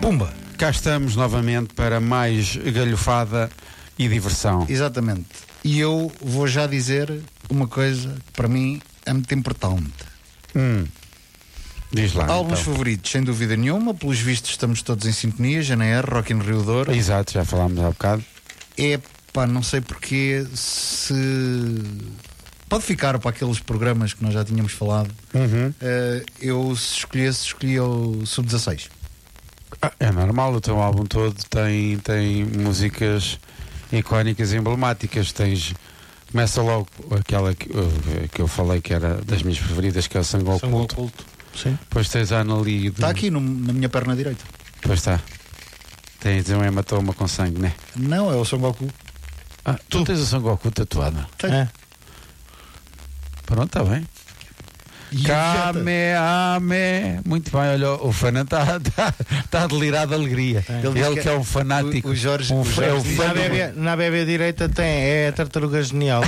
Pumba! Cá estamos novamente para mais galhofada e diversão. Exatamente. E eu vou já dizer uma coisa que para mim é muito importante. Diz lá. Álbuns então. favoritos, sem dúvida nenhuma. Pelos vistos estamos todos em sintonia. GNR, Rock in Rio Douro. Exato, já falámos há bocado. É pá, não sei porque se... Pode ficar para aqueles programas que nós já tínhamos falado. Eu se escolhesse, escolhia o Sub-16. É normal, o teu álbum todo tem músicas icónicas e emblemáticas. Começa logo aquela que eu falei que era das minhas preferidas, que é o Sangue Oculto. Sim. Depois tens a Anneli. Está aqui na minha perna direita. Depois está. Tens um hematoma com sangue, né? Não, é o Son Goku. Tu tens o Sangue Oculto tatuado. É. Pronto, está bem. E Kamehameha. Muito bem, olha, o Fernando está a delirar de alegria. Ele que é um fanático. O Jorge, é o Na bebê direita é a tartaruga genial.